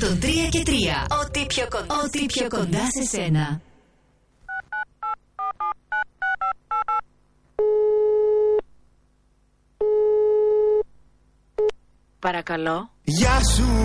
103 και 3. Ό,τι πιο κοντά σε σένα. Παρακαλώ. Γεια σου.